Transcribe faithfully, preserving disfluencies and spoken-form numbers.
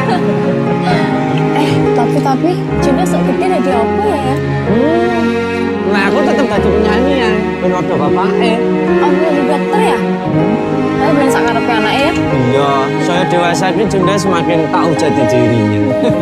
Eh, tapi tapi Junda sok gede dari apa ya? Hmm. Nah, aku tetap jadi penyanyi ya. Benar tuh bapak eh. Aku jadi dokter ya? Tapi belum sakarepe anaknya ya? Iya, saya dewasa ini Junda semakin tahu jati dirinya.